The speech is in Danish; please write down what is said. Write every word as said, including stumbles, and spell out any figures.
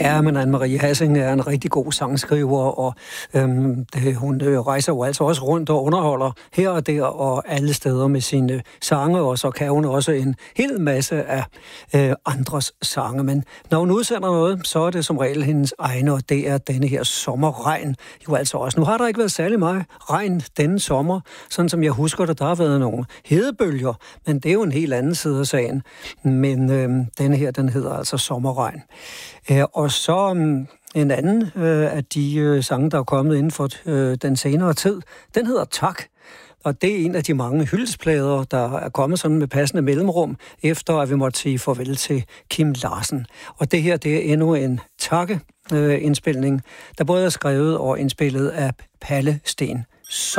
Ja, men Anne-Marie Hassing er en rigtig god sangskriver, og øhm, det, hun øh, rejser jo altså også rundt og underholder her og der og alle steder med sine sange, og så kan hun også en hel masse af øh, andres sange. Men når hun udsender noget, så er det som regel hendes egne, og det er denne her sommerregn jo altså også. Nu har der ikke været særlig meget regn denne sommer, sådan som jeg husker det, der har været nogle hedebølger, men det er jo en helt anden side af sagen. Men øh, denne her, den hedder altså sommerregn. Øh, og så um, en anden øh, af de øh, sange, der er kommet inden for øh, den senere tid, den hedder Tak. Og det er en af de mange hyldesplader, der er kommet sådan med passende mellemrum, efter at vi måtte sige farvel til Kim Larsen. Og det her, det er endnu en takke-indspilning, der både er skrevet og indspillet af Palle Steen.